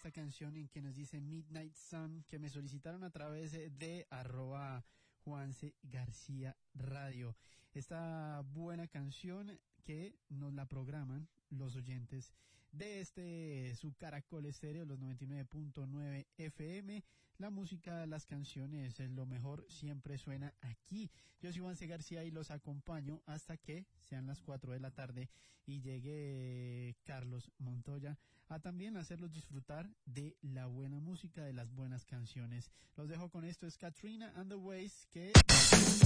esta canción en que nos dice Midnight Sun, que me solicitaron a través de @Juanse García Radio. Esta buena canción que nos la programan los oyentes de su Caracol Estéreo, los 99.9 FM. La música, las canciones, lo mejor siempre suena aquí. Yo soy Juanse García y los acompaño hasta que sean las 4 de la tarde y llegue Carlos Montoya a también hacerlos disfrutar de la buena música, de las buenas canciones. Los dejo con esto, es Katrina and the Waves, que